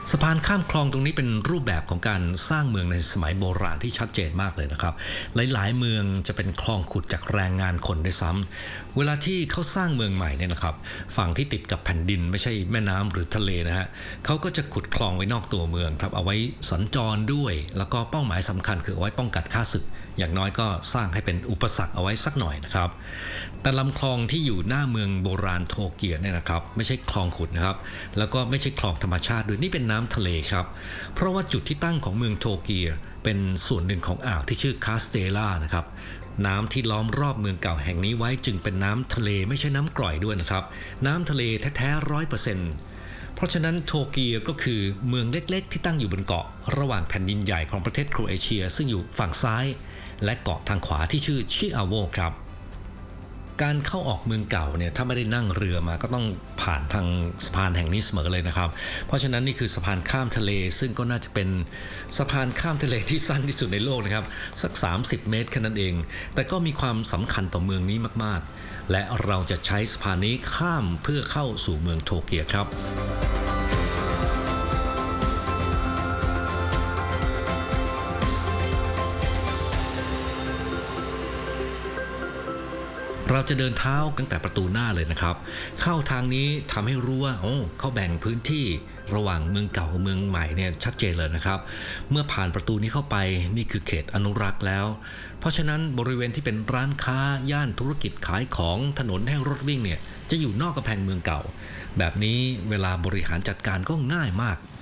สะพานข้ามคลองตรงนี้เป็นรูปแบบของการสร้างเมืองในสมัยโบราณที่ชัดเจนมากเลยนะครับหลายๆเมืองจะเป็นคลองขุดจากแรงงานคนด้วยซ้ำเวลาที่เขาสร้างเมืองใหม่เนี่ยนะครับฝั่งที่ติดกับแผ่นดินไม่ใช่แม่น้ำหรือทะเลนะฮะเขาก็จะขุดคลองไว้นอกตัวเมืองครับเอาไว้สัญจรด้วยแล้วก็เป้าหมายสำคัญคือเอาไว้ป้องกันข้าศึกอย่างน้อยก็สร้างให้เป็นอุปสรรคเอาไว้สักหน่อยนะครับแต่ลำคลองที่อยู่หน้าเมืองโบราณโตเกียวเนี่ยนะครับไม่ใช่คลองขุดนะครับแล้วก็ไม่ใช่คลองธรรมชาติด้วยนี่เป็นน้ำทะเลครับเพราะว่าจุดที่ตั้งของเมืองโตเกียวเป็นส่วนหนึ่งของอ่าวที่ชื่อคาสเตล่านะครับน้ำที่ล้อมรอบเมืองเก่าแห่งนี้ไว้จึงเป็นน้ำทะเลไม่ใช่น้ำกร่อยด้วยนะครับน้ำทะเลแท้ๆ100%เพราะฉะนั้นโตเกียวก็คือเมืองเล็กๆที่ตั้งอยู่บนเกาะระหว่างแผ่นดินใหญ่ของประเทศโครเอเชียซึ่งอยู่ฝั่งซ้ายและเกาะทางขวาที่ชื่อชิอาโวครับการเข้าออกเมืองเก่าเนี่ยถ้าไม่ได้นั่งเรือมาก็ต้องผ่านทางสะพานแห่งนี้เสมอเลยนะครับเพราะฉะนั้นนี่คือสะพานข้ามทะเลซึ่งก็น่าจะเป็นสะพานข้ามทะเลที่สั้นที่สุดในโลกนะครับสัก30 เมตรแค่นั้นเองแต่ก็มีความสำคัญต่อเมืองนี้มากๆและเราจะใช้สะพานนี้ข้ามเพื่อเข้าสู่เมืองโตเกียวครับเราจะเดินเท้าตั้งแต่ประตูหน้าเลยนะครับเข้าทางนี้ทำให้รู้ว่าเขาแบ่งพื้นที่ระหว่างเมืองเก่ากับเมืองใหม่เนี่ยชัดเจนเลยนะครับเมื่อผ่านประตูนี้เข้าไปนี่คือเขตอนุรักษ์แล้วเพราะฉะนั้นบริเวณที่เป็นร้านค้าย่านธุรกิจขายของถนนแห่งรถวิ่งเนี่ยจะอยู่นอกกำแพงเมืองเก่าแบบนี้เวลาบริหารจัดการก็ง่ายมาก